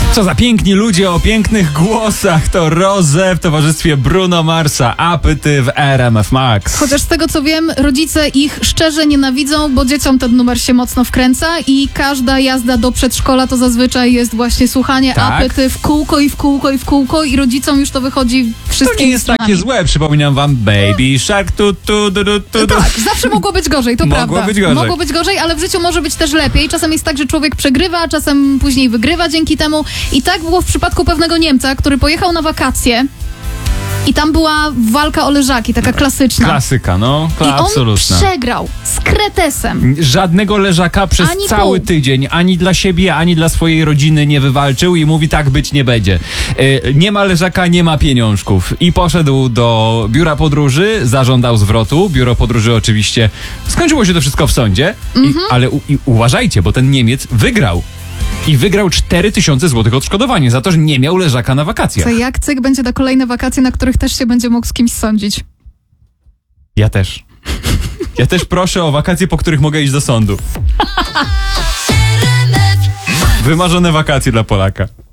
Co za piękni ludzie o pięknych głosach, to Rose w towarzystwie Bruno Marsa, Apyty w RMF Max. Chociaż z tego co wiem, rodzice ich szczerze nienawidzą, bo dzieciom ten numer się mocno wkręca i każda jazda do przedszkola to zazwyczaj jest właśnie słuchanie Apyty w kółko i w kółko i w kółko i rodzicom już to wychodzi wszystkimi To nie jest stronami. takie złe, przypominam wam Baby Shark tu. Tak, zawsze mogło być gorzej, to Mogło prawda. być gorzej. Mogło być gorzej, ale w życiu może być też lepiej. Czasem jest tak, że człowiek przegrywa, czasem później wygrywa dzięki temu. I tak było w przypadku pewnego Niemca, który pojechał na wakacje i tam była walka o leżaki, taka klasyczna. Klasyka, no. I on Absolutna. przegrał z kretesem. Żadnego leżaka przez Ani cały pół. tydzień, ani dla siebie, ani dla swojej rodziny nie wywalczył i mówi, tak być nie będzie. Nie ma leżaka, nie ma pieniążków. I poszedł do biura podróży, zażądał zwrotu. Biuro podróży oczywiście, skończyło się to wszystko w sądzie, ale uważajcie, bo ten Niemiec wygrał. I wygrał 4000 złotych odszkodowanie za to, że nie miał leżaka na wakacjach. Co jak cyk będzie na kolejne wakacje, na których też się będzie mógł z kimś sądzić. Ja też. Ja też proszę o wakacje, po których mogę iść do sądu. Wymarzone wakacje dla Polaka.